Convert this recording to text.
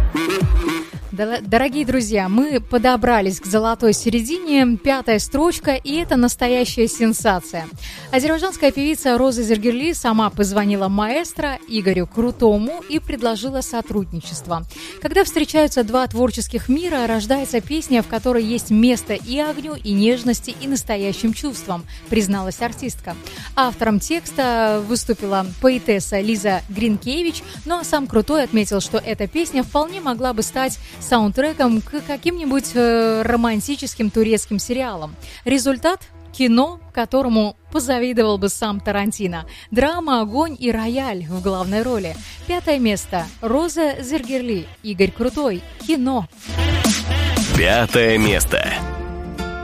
Дорогие друзья, мы подобрались к золотой середине, 5-я строчка, и это настоящая сенсация. Азербайджанская певица Роза Зергерли сама позвонила маэстро Игорю Крутому и предложила сотрудничество. Когда встречаются два творческих мира, рождается песня, в которой есть место и огню, и нежности, и настоящим чувствам, призналась артистка. Автором текста выступила поэтесса Лиза Гринкевич, ну а сам Крутой отметил, что эта песня вполне могла бы стать саундтреком к каким-нибудь романтическим турецким сериалам. Результат – кино, которому позавидовал бы сам Тарантино. Драма, огонь и рояль в главной роли. 5-е место – Роза Зергерли, Игорь Крутой. Кино. 5-е место.